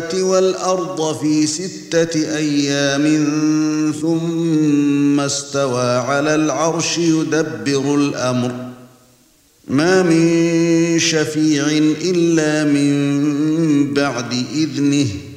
وَالْأَرْضَ فِي 6 أَيَّامٍ ثُمَّ اسْتَوَى عَلَى الْعَرْشِ يُدَبِّرُ الْأَمْرَ مَا مِن شَفِيعٍ إِلَّا مِن بَعْدِ إِذْنِهِ